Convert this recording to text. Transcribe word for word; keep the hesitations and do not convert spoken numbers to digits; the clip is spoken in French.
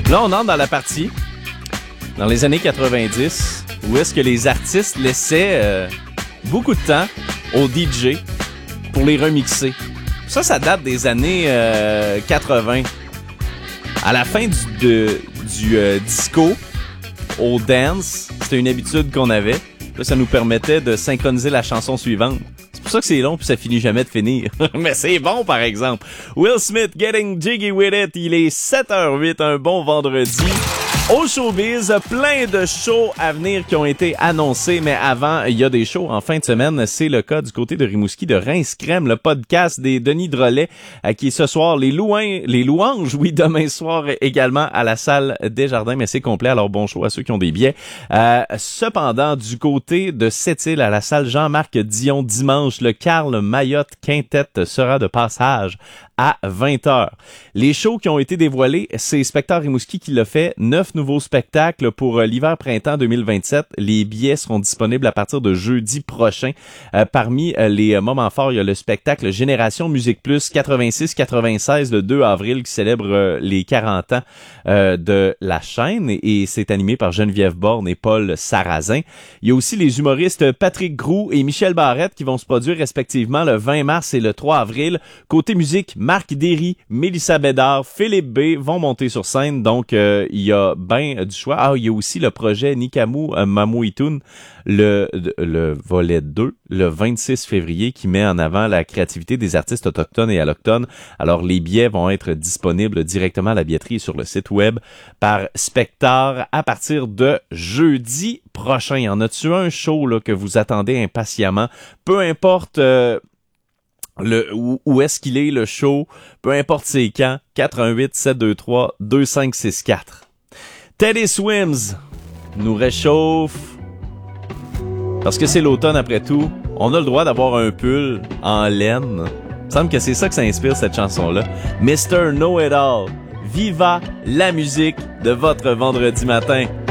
Là, on entre dans la partie, dans les années quatre-vingt-dix, où est-ce que les artistes laissaient euh, beaucoup de temps aux D J pour les remixer. Ça, ça date des années euh, quatre-vingts. À la fin du, de, du euh, disco, au dance, c'était une habitude qu'on avait. Là, ça nous permettait de synchroniser la chanson suivante. C'est pour ça que c'est long puis ça finit jamais de finir. Mais c'est bon, par exemple. Will Smith, Getting Jiggy With It. Il est sept heures huit, un bon vendredi. Au showbiz, plein de shows à venir qui ont été annoncés, mais avant, il y a des shows en fin de semaine. C'est le cas du côté de Rimouski de Reims Crème, le podcast des Denis Drolet, qui est ce soir les louanges, les louanges, oui, demain soir également à la salle des Jardins, mais c'est complet, alors bon show à ceux qui ont des billets. Euh, cependant, du côté de Sept-Îles, à la salle Jean-Marc Dion, dimanche, le Carl Mayotte Quintet sera de passage à vingt heures. Les shows qui ont été dévoilés, c'est Spectacle Rimouski qui l'a fait. Neuf nouveaux spectacles pour euh, l'hiver-printemps deux mille vingt-sept. Les billets seront disponibles à partir de jeudi prochain. Euh, parmi euh, les euh, moments forts, il y a le spectacle Génération Musique Plus quatre-vingt-six quatre-vingt-seize le deux avril qui célèbre euh, les quarante ans euh, de la chaîne et, et c'est animé par Geneviève Borne et Paul Sarrazin. Il y a aussi les humoristes Patrick Groux et Michel Barrette qui vont se produire respectivement le vingt mars et le trois avril. Côté musique, Marc Derry, Mélissa Bédard, Philippe B vont monter sur scène, donc euh, il y a ben du choix. Ah, il y a aussi le projet Nikamu euh, Mamouitoun, le, le volet deux, le vingt-six février, qui met en avant la créativité des artistes autochtones et allochtones. Alors, les billets vont être disponibles directement à la billetterie et sur le site web par Spectar à partir de jeudi prochain. Y en a-tu un show là, que vous attendez impatiemment? Peu importe... Euh, Le, où, où est-ce qu'il est le show, peu importe c'est quand, quatre un huit sept deux trois deux cinq six quatre. Teddy Swims nous réchauffe, parce que c'est l'automne après tout, on a le droit d'avoir un pull en laine. Il me semble que c'est ça que ça inspire cette chanson-là. mister Know It All, viva la musique de votre vendredi matin.